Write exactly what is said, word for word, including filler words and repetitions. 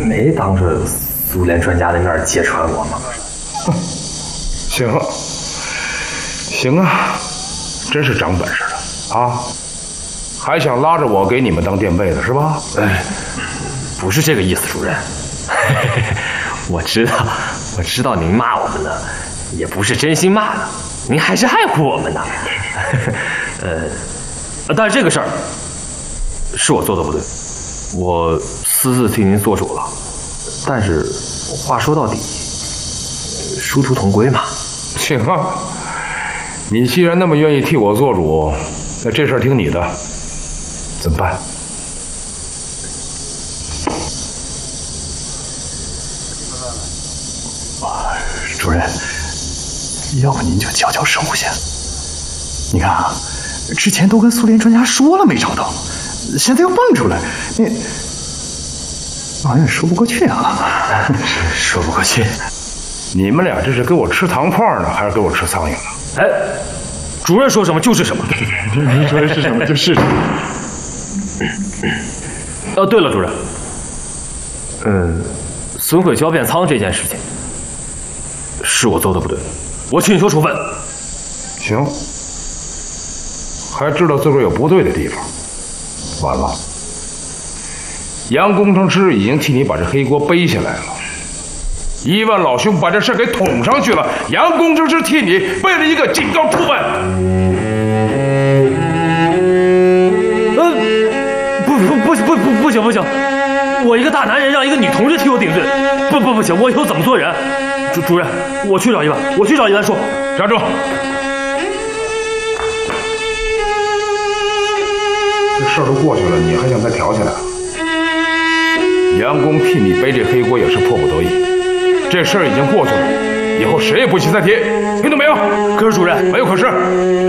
没当着苏联专家的面揭穿我吗？ 行，行啊，真是长本事的啊！还想拉着我给你们当垫背的是吧？ 哎，不是这个意思，主任。我知道，我知道您骂我们呢，也不是真心骂的，您还是爱护我们的。呃，但是这个事儿是我做的不对，我私自替您做主了。但是话说到底，殊途同归嘛。 行啊，你既然那么愿意替我做主，那这事儿听你的，怎么办？ 主任，要不您就悄悄收下。你看啊，之前都跟苏联专家说了没找到，现在又蹦出来，你好像说不过去啊。 说不过去。 你们俩这是给我吃糖块呢，还是给我吃苍蝇呢？ 哎，主任说什么就是什么。 您说的是什么就是什么。 哦，对了，主任，嗯，损毁胶变仓这件事情是我做的不对，我请求处分。 行，还知道自个儿有不对的地方。完了，杨工程师已经替你把这黑锅背下来了。一万老兄把这事给捅上去了，杨工程师替你背了一个警告处分。 呃，不不不不不不行不行，我一个大男人让一个女同志替我顶罪，不不不行，我以后怎么做人？主主任，我去找一万，我去找一万说。 站住！这事儿都过去了，你还想再挑起来？杨工替你背这黑锅也是迫不得已，这事儿已经过去了，以后谁也不许再提，听到没有？ 可是主任， 没有可是。